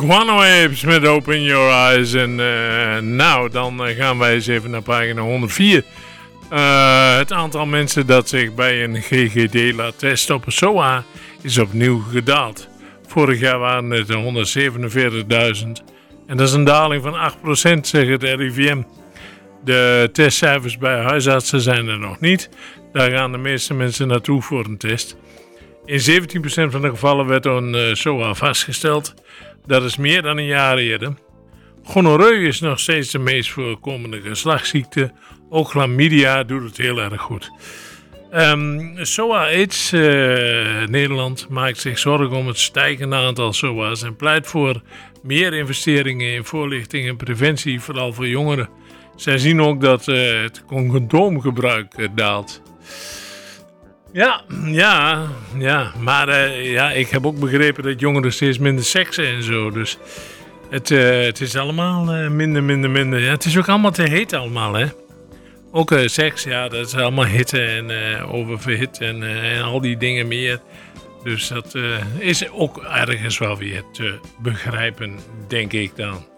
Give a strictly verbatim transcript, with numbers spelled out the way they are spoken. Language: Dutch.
Guano Apes met Open Your Eyes. En uh, nou, dan uh, gaan wij eens even naar pagina honderdvier. Uh, het aantal mensen dat zich bij een G G D laat testen op een S O A is opnieuw gedaald. Vorig jaar waren het honderdzevenenveertigduizend. En dat is een daling van acht procent, zegt het R I V M. De testcijfers bij huisartsen zijn er nog niet. Daar gaan de meeste mensen naartoe voor een test. In zeventien procent van de gevallen werd een uh, S O A vastgesteld. Dat is meer dan een jaar eerder. Gonoreu is nog steeds de meest voorkomende geslachtsziekte. Ook chlamydia doet het heel erg goed. Um, S O A-AIDS uh, Nederland maakt zich zorgen om het stijgende aantal S O A's en pleit voor meer investeringen in voorlichting en preventie, vooral voor jongeren. Zij zien ook dat uh, het condoomgebruik uh, daalt. Ja, ja, ja, maar uh, ja, ik heb ook begrepen dat jongeren steeds minder seksen en zo, dus het, uh, het is allemaal uh, minder, minder, minder. Ja, het is ook allemaal te heet allemaal, hè. Ook uh, seks, ja, dat is allemaal hitte en uh, oververhit en, uh, en al die dingen meer. Dus dat uh, is ook ergens wel weer te begrijpen, denk ik dan.